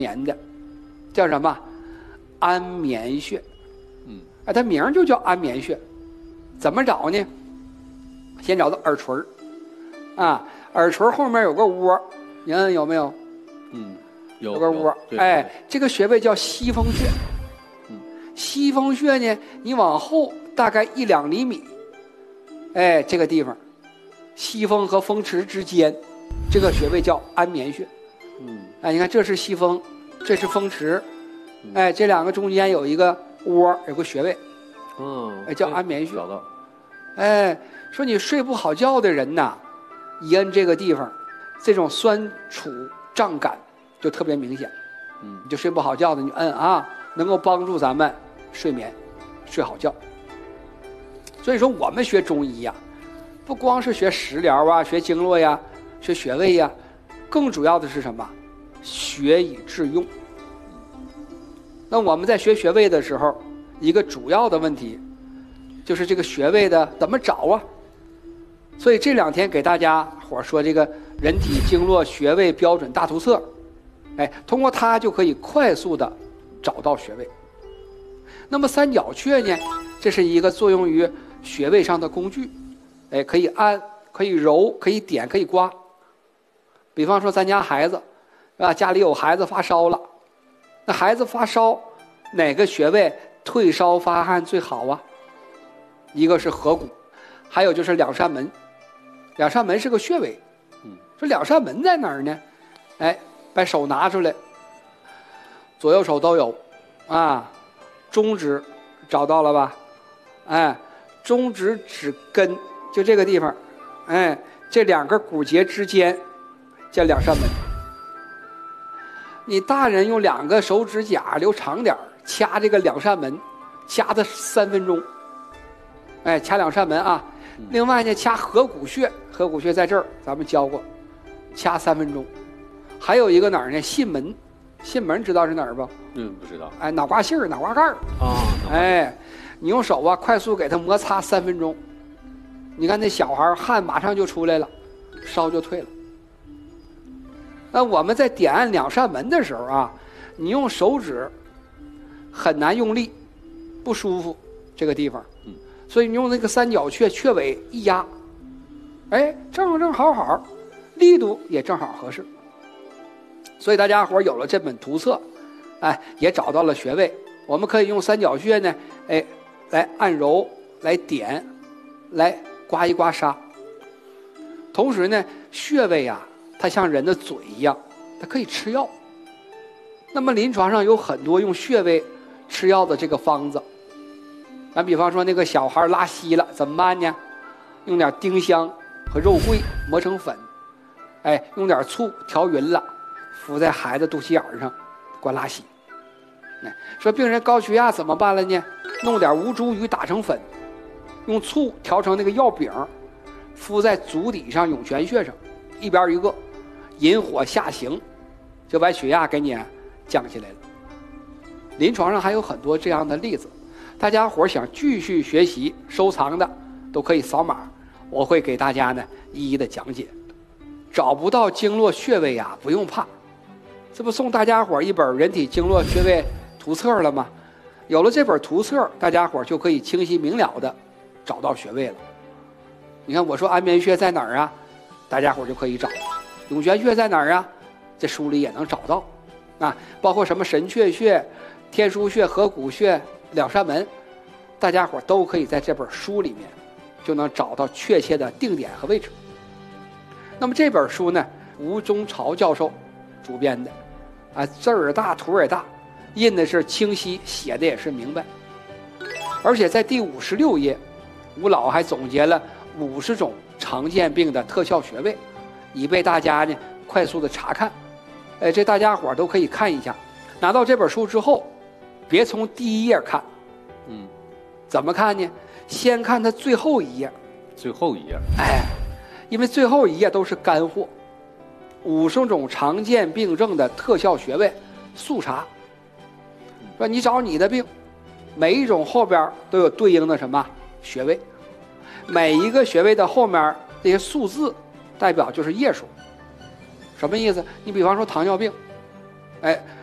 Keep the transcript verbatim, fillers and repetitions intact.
眠的，叫什么？安眠穴。 嗯， 哎，它名就叫安眠穴。怎么找呢？先找到耳垂儿，啊，耳垂后面有个窝，你看有没有？ 嗯，有有个窝。哎，这个穴位叫西风穴。 嗯， 西风穴呢，你往后大概一两厘米，哎，这个地方，西风和风池之间，这个穴位叫安眠穴。 嗯， 哎，你看这是西风，这是风池，哎，这两个中间有一个窝，有个穴位， 嗯， 哎，叫安眠穴。 找到。 哎，说你睡不好觉的人呐，一摁这个地方，这种酸楚胀感就特别明显。 嗯， 你就睡不好觉的，你摁啊，能够帮助咱们睡眠，睡好觉。所以说我们学中医呀，不光是学食疗啊，学经络呀，学穴位呀，更主要的是什么？学以致用。那我们在学穴位的时候，一个主要的问题就是这个穴位的怎么找啊？所以这两天给大家伙说这个人体经络穴位标准大图册，哎，通过它就可以快速的找到穴位。那么三角穴呢，这是一个作用于穴位上的工具，哎，可以按，可以揉，可以点，可以刮。比方说咱家孩子，是吧？家里有孩子发烧了，那孩子发烧，哪个穴位退烧发汗最好啊？一个是合谷，还有就是两扇门。两扇门是个穴位， 嗯， 说两扇门在哪儿呢？哎，把手拿出来，左右手都有，啊，中指找到了吧？哎，中指指根就这个地方，哎，这两个骨节之间叫两扇门。你大人用两个手指甲留长点掐这个两扇门，掐它三分钟。哎，掐两扇门啊。另外呢，掐合谷穴，合谷穴在这儿，咱们教过，掐三分钟。还有一个哪儿呢？囟门，囟门知道是哪儿不？ 嗯，不知道。 哎，脑瓜杏儿、脑瓜盖儿啊。 哎，你用手啊，快速给它摩擦三分钟。你看那小孩汗马上就出来了，烧就退了。那我们在点按两扇门的时候啊，你用手指很难用力，不舒服这个地方。 嗯。 所以你用那个三角穴穴尾一压，哎，正正好好，力度也正好合适。所以大家伙有了这本图册，哎，也找到了穴位，我们可以用三角穴呢，哎，来按揉，来点，来刮一刮痧。同时呢，穴位啊，它像人的嘴一样，它可以吃药。那么临床上有很多用穴位吃药的这个方子。咱比方说那个小孩拉稀了怎么办呢？用点丁香和肉桂磨成粉，哎，用点醋调匀了，敷在孩子肚脐眼上，管拉稀。哎，说病人高血压怎么办了呢？弄点吴茱萸打成粉，用醋调成那个药饼，敷在足底上涌泉穴上，一边一个，引火下行，就把血压给你降下来了。临床上还有很多这样的例子。大家伙想继续学习收藏的都可以扫码，我会给大家呢一一的讲解。找不到经络穴位呀，不用怕，这不送大家伙一本人体经络穴位图册了吗？有了这本图册，大家伙就可以清晰明了的找到穴位了。你看我说安眠穴在哪儿啊，大家伙就可以找。涌泉穴在哪儿啊？这书里也能找到啊，包括什么神阙穴、天枢穴、合谷穴、两扇门，大家伙都可以在这本书里面就能找到确切的定点和位置。那么这本书呢，吴中朝教授主编的，啊，字儿大，图也大，印的是清晰，写的也是明白。而且在第五十六页，吴老还总结了五十种常见病的特效穴位，以备大家呢快速的查看。哎，这大家伙都可以看一下。拿到这本书之后，别从第一页看， 嗯， 怎么看呢？先看它最后一页。 最后一页。 哎，因为最后一页都是干货，五十种常见病症的特效穴位速查。说你找你的病，每一种后边都有对应的什么穴位，每一个穴位的后面这些数字代表就是页数。什么意思？你比方说糖尿病，哎。